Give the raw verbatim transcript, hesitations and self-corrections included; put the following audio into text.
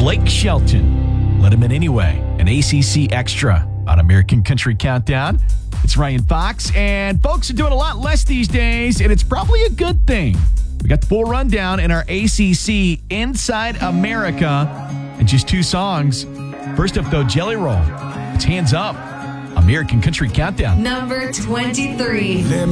Blake Shelton. Let him in anyway. An A C C extra on American Country Countdown. It's Ryan Fox, and folks are doing a lot less these days, and it's probably a good thing. We got the full rundown in our A C C Inside America and just two songs. First up, though, Jelly Roll. It's Hands Up. American Country Countdown. Number twenty-three. Let